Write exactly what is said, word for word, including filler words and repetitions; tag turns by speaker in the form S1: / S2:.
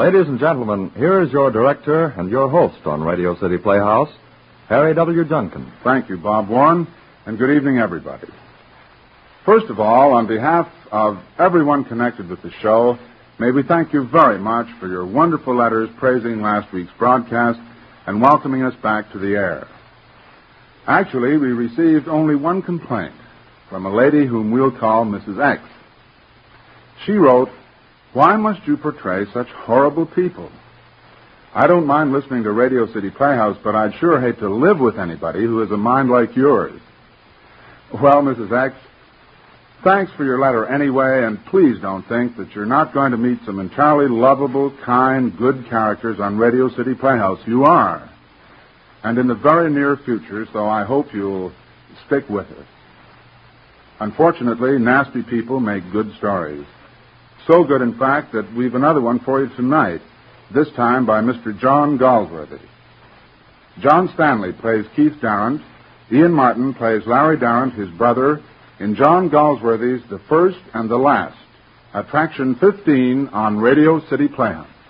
S1: Ladies and gentlemen, here is your director and your host on Radio City Playhouse, Harry W. Junkin.
S2: Thank you, Bob Warren, and good evening, everybody. First of all, on behalf of everyone connected with the show, may we thank you very much for your wonderful letters praising last week's broadcast and welcoming us back to the air. Actually, we received only one complaint from a lady whom we'll call Missus X. She wrote, "Why must you portray such horrible people? I don't mind listening to Radio City Playhouse, but I'd sure hate to live with anybody who has a mind like yours." Well, Missus X, thanks for your letter anyway, and please don't think that you're not going to meet some entirely lovable, kind, good characters on Radio City Playhouse. You are. And in the very near future, so I hope you'll stick with us. Unfortunately, nasty people make good stories. So good, in fact, that we've another one for you tonight, this time by Mister John Galsworthy. John Stanley plays Keith Darrant. Ian Martin plays Larry Darrant, his brother, in John Galsworthy's The First and the Last, Attraction fifteen on Radio City Playhouse.